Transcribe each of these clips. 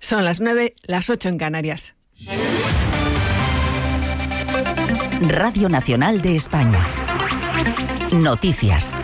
Son las 9, las 8 en Canarias. Radio Nacional de España. Noticias.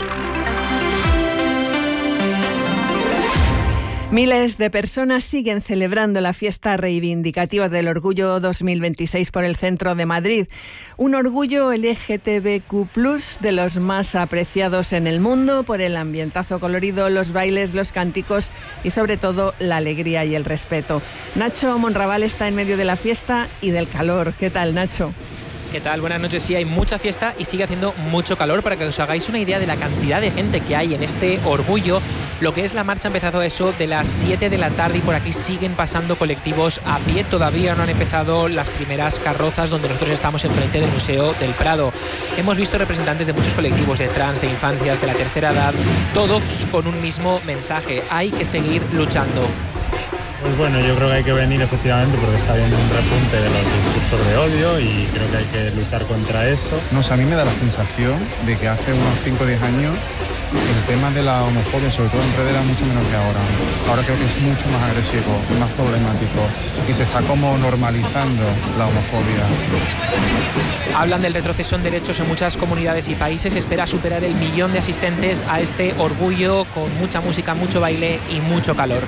Miles de personas siguen celebrando la fiesta reivindicativa del Orgullo 2026 por el centro de Madrid. Un orgullo LGTBQ+, de los más apreciados en el mundo por el ambientazo colorido, los bailes, los cánticos y sobre todo la alegría y el respeto. Nacho Monraval está en medio de la fiesta y del calor. ¿Qué tal, Nacho? ¿Qué tal? Buenas noches. Sí, hay mucha fiesta y sigue haciendo mucho calor. Para que os hagáis una idea de la cantidad de gente que hay en este orgullo, lo que es la marcha ha empezado eso de las 7 de la tarde y por aquí siguen pasando colectivos a pie. Todavía no han empezado las primeras carrozas donde nosotros estamos enfrente del Museo del Prado. Hemos visto representantes de muchos colectivos, de trans, de infancias, de la tercera edad, todos con un mismo mensaje: hay que seguir luchando. Pues bueno, yo creo que hay que venir efectivamente porque está habiendo un repunte de los discursos de odio y creo que hay que luchar contra eso. No sé, a mí me da la sensación de que hace unos 5 o 10 años el tema de la homofobia, sobre todo en redes, era mucho menos que ahora. Ahora creo que es mucho más agresivo, más problemático y se está como normalizando la homofobia. Hablan del retroceso en derechos en muchas comunidades y países. Espera superar el 1 millón de asistentes a este orgullo con mucha música, mucho baile y mucho calor.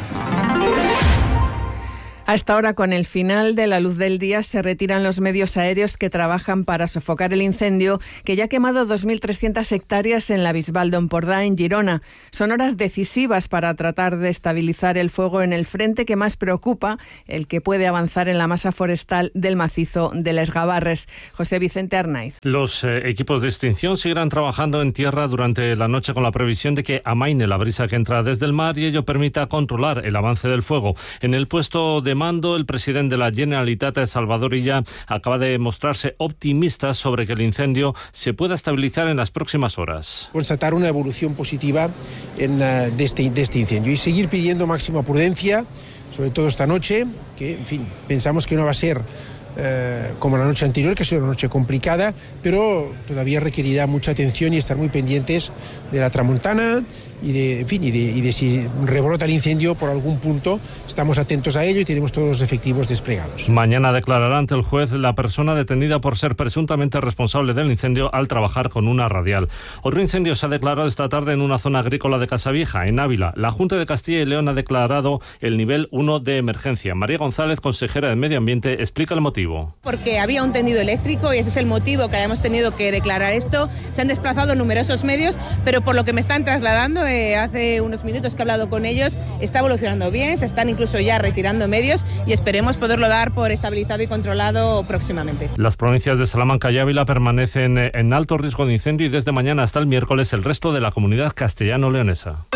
A esta hora, con el final de la luz del día, se retiran los medios aéreos que trabajan para sofocar el incendio que ya ha quemado 2.300 hectáreas en la Bisbal d'Empordà, en Girona. Son horas decisivas para tratar de estabilizar el fuego en el frente que más preocupa, el que puede avanzar en la masa forestal del macizo de Les Gavarres. José Vicente Arnaiz. Los equipos de extinción seguirán trabajando en tierra durante la noche con la previsión de que amaine la brisa que entra desde el mar y ello permita controlar el avance del fuego. En el puesto de mando, el presidente de la Generalitat, Salvador Illa, acaba de mostrarse optimista sobre que el incendio se pueda estabilizar en las próximas horas. Constatar una evolución positiva de este incendio y seguir pidiendo máxima prudencia, sobre todo esta noche, que en fin, pensamos que no va a ser como la noche anterior, que ha sido una noche complicada, pero todavía requerirá mucha atención y estar muy pendientes de la tramontana y de si rebrota el incendio por algún punto. Estamos atentos a ello y tenemos todos los efectivos desplegados. Mañana declarará ante el juez la persona detenida por ser presuntamente responsable del incendio al trabajar con una radial. Otro incendio se ha declarado esta tarde en una zona agrícola de Casavieja, en Ávila. La Junta de Castilla y León ha declarado el nivel 1 de emergencia. María González, consejera de Medio Ambiente, explica el motivo. Porque había un tendido eléctrico y ese es el motivo que hayamos tenido que declarar esto. Se han desplazado numerosos medios, pero por lo que me están trasladando, hace unos minutos que he hablado con ellos, está evolucionando bien, se están incluso ya retirando medios y esperemos poderlo dar por estabilizado y controlado próximamente. Las provincias de Salamanca y Ávila permanecen en alto riesgo de incendio y desde mañana hasta el miércoles el resto de la comunidad castellano-leonesa.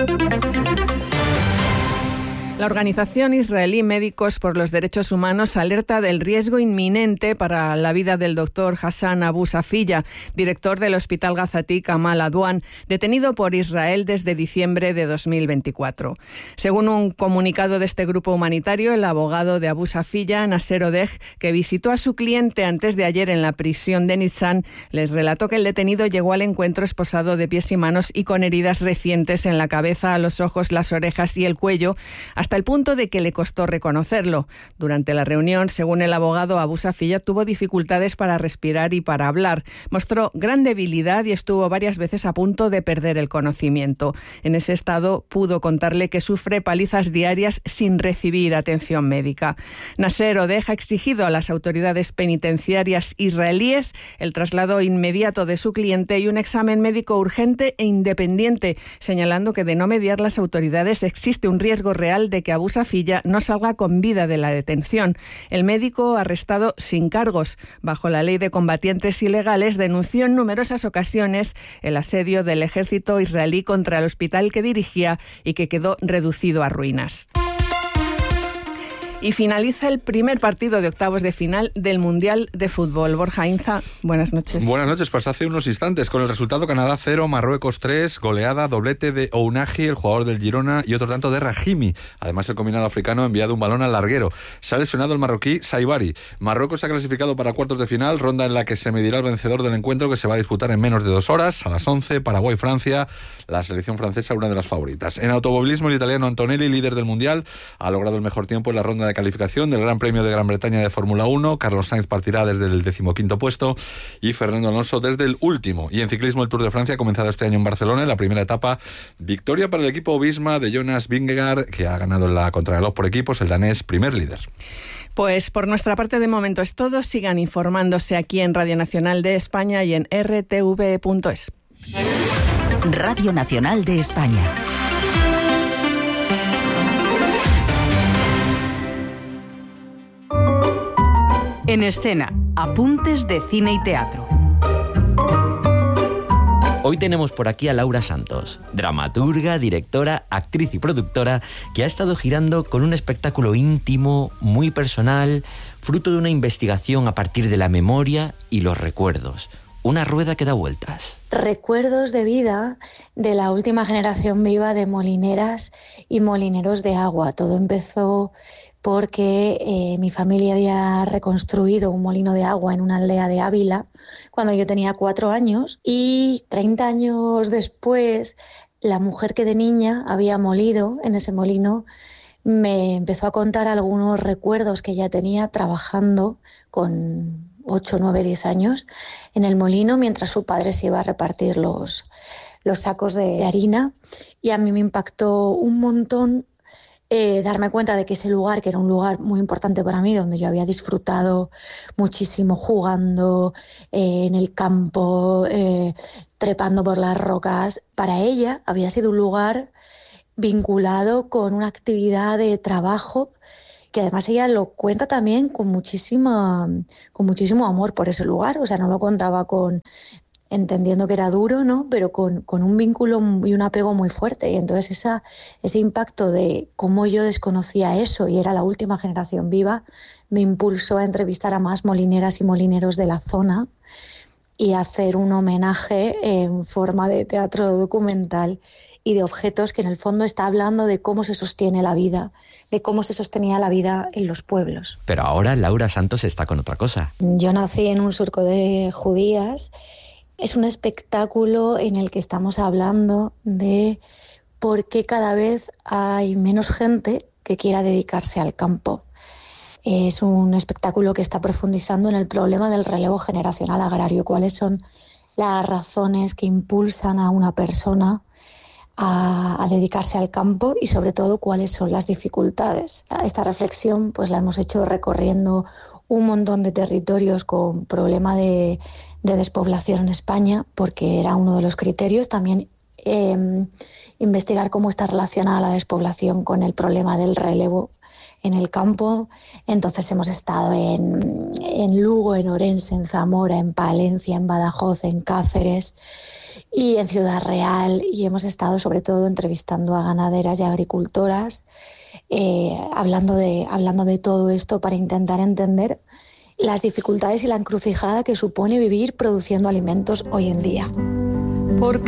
La organización israelí Médicos por los Derechos Humanos alerta del riesgo inminente para la vida del doctor Hassan Abu Safiya, director del Hospital Gazatí Kamal Adwan, detenido por Israel desde diciembre de 2024. Según un comunicado de este grupo humanitario, el abogado de Abu Safiya, Nasser Odeh, que visitó a su cliente antes de ayer en la prisión de Nitzan, les relató que el detenido llegó al encuentro esposado de pies y manos y con heridas recientes en la cabeza, los ojos, las orejas y el cuello, hasta el punto de que le costó reconocerlo. Durante la reunión, según el abogado, Abu Safiya tuvo dificultades para respirar y para hablar. Mostró gran debilidad y estuvo varias veces a punto de perder el conocimiento. En ese estado pudo contarle que sufre palizas diarias sin recibir atención médica. Nasser Odeh ha exigido a las autoridades penitenciarias israelíes el traslado inmediato de su cliente y un examen médico urgente e independiente, señalando que de no mediar las autoridades existe un riesgo real de que Abu Safiya no salga con vida de la detención. El médico, arrestado sin cargos bajo la ley de combatientes ilegales, denunció en numerosas ocasiones el asedio del ejército israelí contra el hospital que dirigía y que quedó reducido a ruinas. Y finaliza el primer partido de octavos de final del Mundial de Fútbol. Borja Inza, buenas noches. Buenas noches, pues hace unos instantes, con el resultado Canadá 0, Marruecos 3, goleada, doblete de Ounahi, el jugador del Girona, y otro tanto de Rahimi. Además, el combinado africano ha enviado un balón al larguero. Se ha lesionado el marroquí Saibari. Marruecos se ha clasificado para cuartos de final, ronda en la que se medirá el vencedor del encuentro, que se va a disputar en menos de 2 horas, a las 11, Paraguay-Francia. La selección francesa, una de las favoritas. En automovilismo, el italiano Antonelli, líder del Mundial, ha logrado el mejor tiempo en la ronda de calificación del Gran Premio de Gran Bretaña de Fórmula 1. Carlos Sainz partirá desde el 15º puesto y Fernando Alonso desde el último. Y en ciclismo, el Tour de Francia ha comenzado este año en Barcelona. En la primera etapa, victoria para el equipo Visma de Jonas Vingegaard, que ha ganado en la contrarreloj por equipos, el danés primer líder. Pues por nuestra parte de momento es todo. Sigan informándose aquí en Radio Nacional de España y en rtv.es. Radio Nacional de España. En escena, apuntes de cine y teatro. Hoy tenemos por aquí a Laura Santos, dramaturga, directora, actriz y productora, que ha estado girando con un espectáculo íntimo, muy personal, fruto de una investigación a partir de la memoria y los recuerdos. Una rueda que da vueltas. Recuerdos de vida de la última generación viva de molineras y molineros de agua. Todo empezó porque mi familia había reconstruido un molino de agua en una aldea de Ávila cuando yo tenía 4 años, y 30 años después la mujer que de niña había molido en ese molino me empezó a contar algunos recuerdos que ella tenía trabajando con 8, 9, 10 años en el molino mientras su padre se iba a repartir los sacos de harina. Y a mí me impactó un montón darme cuenta de que ese lugar, que era un lugar muy importante para mí, donde yo había disfrutado muchísimo jugando en el campo, trepando por las rocas, para ella había sido un lugar vinculado con una actividad de trabajo que además ella lo cuenta también con muchísimo amor por ese lugar. O sea, no lo contaba entendiendo que era duro, ¿no? Pero con un vínculo y un apego muy fuerte. Y entonces ese impacto de cómo yo desconocía eso y era la última generación viva me impulsó a entrevistar a más molineras y molineros de la zona y hacer un homenaje en forma de teatro documental y de objetos que en el fondo está hablando de cómo se sostiene la vida, de cómo se sostenía la vida en los pueblos. Pero ahora Laura Santos está con otra cosa. Yo nací en un surco de judías. Es un espectáculo en el que estamos hablando de por qué cada vez hay menos gente que quiera dedicarse al campo. Es un espectáculo que está profundizando en el problema del relevo generacional agrario. ¿Cuáles son las razones que impulsan a una persona a dedicarse al campo y sobre todo cuáles son las dificultades? Esta reflexión pues la hemos hecho recorriendo un montón de territorios con problema de despoblación en España, porque era uno de los criterios. También investigar cómo está relacionada la despoblación con el problema del relevo en el campo. Entonces hemos estado en Lugo, en Orense, en Zamora, en Palencia, en Badajoz, en Cáceres y en Ciudad Real, y hemos estado sobre todo entrevistando a ganaderas y agricultoras, hablando de todo esto para intentar entender las dificultades y la encrucijada que supone vivir produciendo alimentos hoy en día. Porque